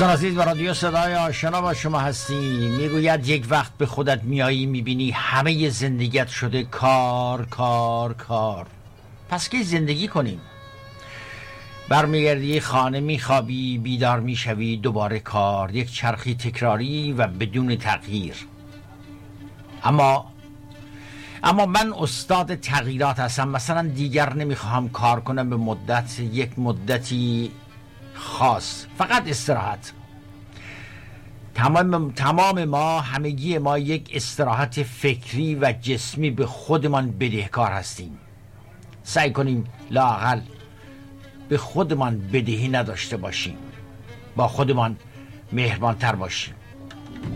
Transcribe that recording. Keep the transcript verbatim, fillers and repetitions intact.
دوستان عزیز، و رادیو صدای آشنا با شما هستیم. میگوید یک وقت به خودت میایی میبینی همه زندگیت شده کار کار کار. پس که زندگی کنیم. برمیگردی خانه، میخوابی، بیدار میشوی، دوباره کار. یک چرخی تکراری و بدون تغییر. اما اما من استاد تغییرات هستم. مثلا دیگر نمیخوام کار کنم به مدت یک مدتی خاص، فقط استراحت. تمام تمام ما، همگی ما یک استراحت فکری و جسمی به خودمان بدهکار هستیم. سعی کنیم لااقل به خودمان بدهی نداشته باشیم، با خودمان مهربانتر باشیم.